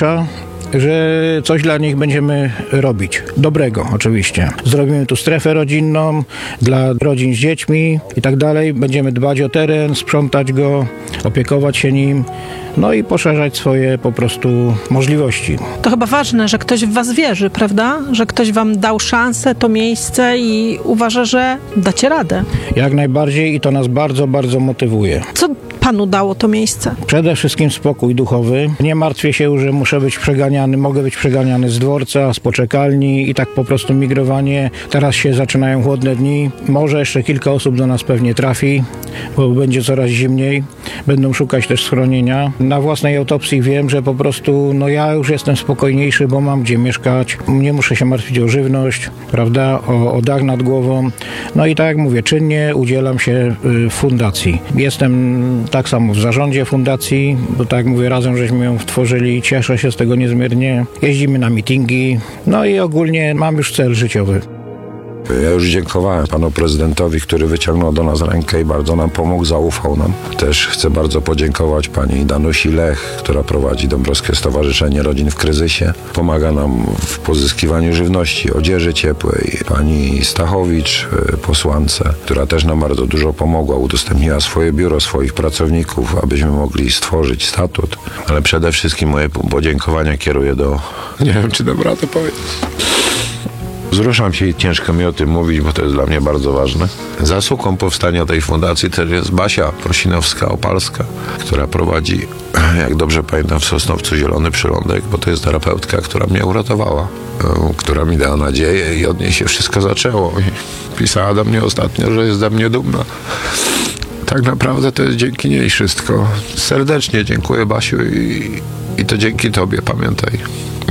najważniejsza, że coś dla nich będziemy robić. Dobrego oczywiście. Zrobimy tu strefę rodzinną dla rodzin z dziećmi i tak dalej. Będziemy dbać o teren, sprzątać go, opiekować się nim, no i poszerzać swoje po prostu możliwości. To chyba ważne, że ktoś w was wierzy, prawda? Że ktoś wam dał szansę, to miejsce i uważa, że dacie radę. Jak najbardziej i to nas bardzo, bardzo motywuje. Co panu dało to miejsce? Przede wszystkim spokój duchowy. Nie martwię się, że muszę być przeganiany, mogę być przeganiany z dworca, z poczekalni i tak po prostu migrowanie. Teraz się zaczynają chłodne dni. Może jeszcze kilka osób do nas pewnie trafi, bo będzie coraz zimniej. Będą szukać też schronienia. Na własnej autopsji wiem, że po prostu ja już jestem spokojniejszy, bo mam gdzie mieszkać. Nie muszę się martwić o żywność, prawda, o dach nad głową. No i tak jak mówię, czynnie udzielam się fundacji. Jestem tak samo w zarządzie fundacji, bo tak jak mówię, razem żeśmy ją tworzyli. Cieszę się z tego niezmiernie. Jeździmy na mityngi. No i ogólnie mam już cel życiowy. Ja już dziękowałem panu prezydentowi, który wyciągnął do nas rękę i bardzo nam pomógł, zaufał nam. Też chcę bardzo podziękować pani Danusi Lech, która prowadzi Dąbrowskie Stowarzyszenie Rodzin w Kryzysie. Pomaga nam w pozyskiwaniu żywności, odzieży ciepłej. Pani Stachowicz, posłance, która też nam bardzo dużo pomogła. Udostępniła swoje biuro, swoich pracowników, abyśmy mogli stworzyć statut. Ale przede wszystkim moje podziękowania kieruję do... Nie wiem, czy dam radę powiedzieć. Wzruszam się i ciężko mi o tym mówić, bo to jest dla mnie bardzo ważne. Zasługą powstania tej fundacji też jest Basia Prosinowska-Opalska, która prowadzi, jak dobrze pamiętam, w Sosnowcu Zielony Przylądek, bo to jest terapeutka, która mnie uratowała, która mi dała nadzieję i od niej się wszystko zaczęło. I pisała do mnie ostatnio, że jest ze mnie dumna. Tak naprawdę to jest dzięki niej wszystko. Serdecznie dziękuję, Basiu, i to dzięki tobie, pamiętaj.